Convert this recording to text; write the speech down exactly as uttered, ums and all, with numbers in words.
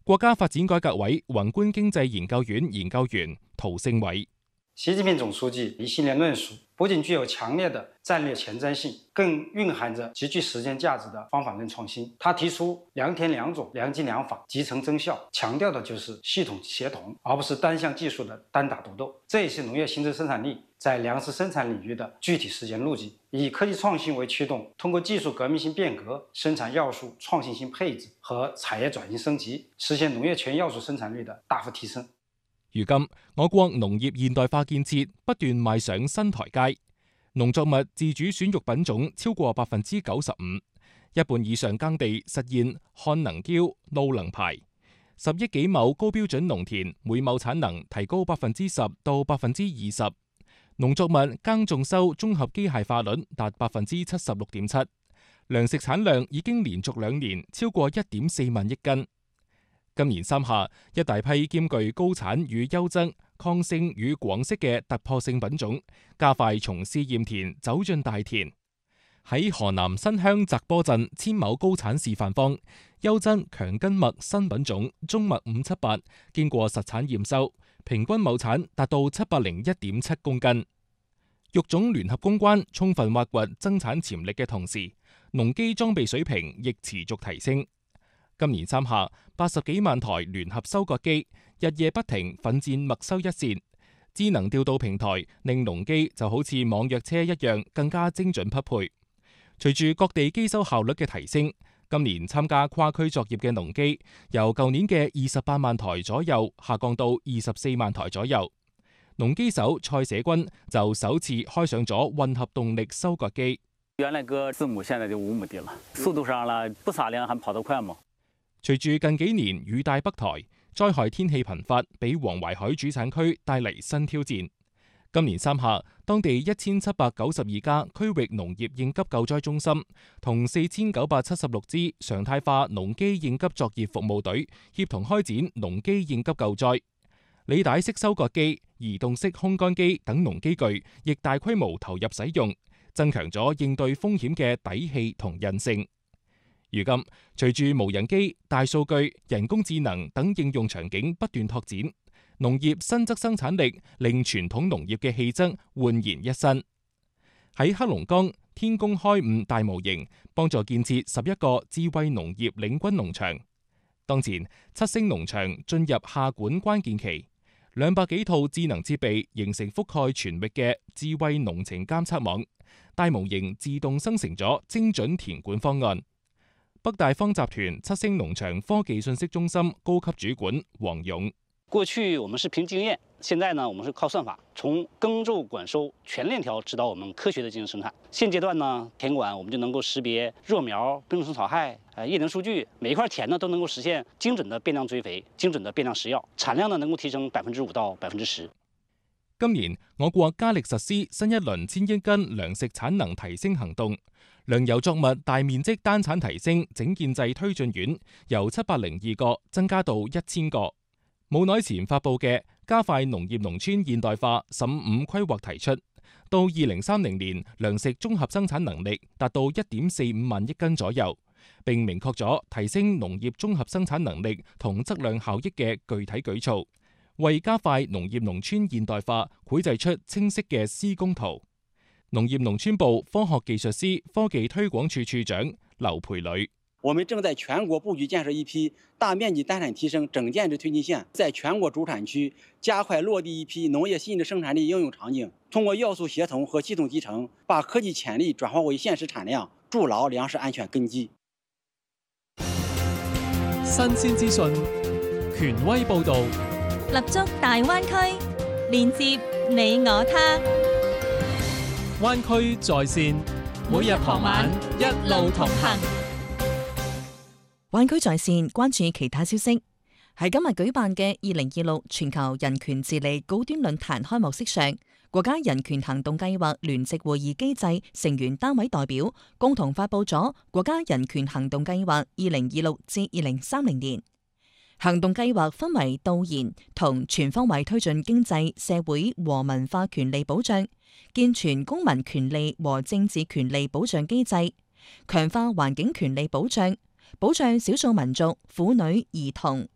國家發展改革委宏觀經濟研究院研究員陶勝偉。 習近平總書記一系列論述不僅具有強烈的戰略前瞻性，更蘊含着極具實踐價值的方法論創新。他提出良田良種、良機良法、集成增效，強調的就是系統協同，而不是單項技術的單打獨鬥。這也是農業新增生產力在糧食生產領域的具體實踐路徑。以科技創新為驅動，通過技術革命性變革、生產要素創新性配置和產業轉型升級，實現農業全要素生產率的大幅提升。 如今，我國農業現代化建設不斷邁上新台階，農作物自主選育品種超過百分之九十五，一半以上耕地實現漢能嬌、怒能排，十億幾畝高標準農田每畝產能提高百分之十到百分之二十，農作物耕種收綜合機械化率達百分之七十六點七，糧食產量已經連續兩年超過一點四萬億斤。今年三夏，一大批兼具高產與優質、抗性與廣色嘅突破性品種，加快從試驗田走進大田。喺河南新鄉澤坡鎮千畝高產示範坊，優質強根麥新品種中麥五七八，經過實產驗收，平均畝產達到七百零一點七公斤。育種聯合攻關，充分挖掘增產潛力嘅同時，農機裝備水平亦持續提升。今年三夏，八十幾萬台聯合收割機日夜不停奮戰麥收一線，智能調度平台令農機就好似網約車一樣更加精準匹配。隨住各地機收效率嘅提升，今年參加跨區作業嘅農機由舊年嘅二十八萬台左右下降到二十四萬台左右。農機手蔡社軍就首次開上咗混合動力收割機。 原來割四畝，現在就五畝地了，速度上了，不撒糧還跑得快嗎？ 隨住近幾年雨帶北台，災害天氣頻發，俾黃淮海主產區帶嚟新挑戰。今年三夏，當地一千七百九十二家區域農業應急救災中心同四千九百七十六支常態化農機應急作業服務隊協同開展農機應急救災。履帶式收割機、移動式烘乾機等農機具亦大規模投入使用，增強咗應對風險嘅底氣同韌性。如今，隨住無人機、大數據、人工智能等應用場景不斷拓展，農業新質生產力令傳統農業嘅氣質煥然一新。喺黑龍江，天工開五大模型幫助建設十一個智慧農業領軍農場。當前，七星農場進入下管關鍵期，兩百幾套智能設備形成覆蓋全域嘅智慧農情監測網，大模型自動生成咗精準田管方案。北大方集團七星農場科技信息中心高級主管黃勇： 過去我們是憑經驗，現在呢，我們是靠算法，從耕種管收全鏈條指導我們科學的進行生產。現階段呢，田管我們就能夠識別弱苗、病蟲草害、呃葉齡數據，每一塊田呢都能夠實現精準的變量追肥、精準的變量施藥，產量呢能夠提升百分之五到百分之十。 今年我國加力實施新一輪千億斤糧食產能提升行動。糧油作物大面積單產提升整建制推進院由七百零二個增加到一千個。冇耐前發佈嘅加快農業農村現代化十五五規劃提出，到二零三零年糧食綜合生產能力達到一點四五萬億斤左右，並明確咗提升農業綜合生產能力同質量效益嘅具體舉措，為加快農業農村現代化繪製出清晰嘅施工圖。農業農村部科學技術司科技推廣處處長劉培磊： 我們正在全國布局建設一批大面積單產提升整建制推進線，在全國主產區加快落地一批農業新的生產力應用場景，通過要素協同和系統集成，把科技潛力轉化為現實產量，築牢糧食安全根基。 新鮮資訊，權威報道， 立足大灣區，連接你我他。 灣區在線，每日傍晚一路同行。 灣區在線關注其他消息。喺今日舉辦嘅二零二六全球人權治理高端論壇開幕式上，國家人權行動計劃聯席會議機制成員單位代表共同發佈咗國家人權行動計劃二零二六至二零三零年。行動計劃分為導言同全方位推進經濟、社會和文化權利保障，健全公民權利和政治權利保障機制，強化環境權利保障，保障少數民族、婦女、兒童、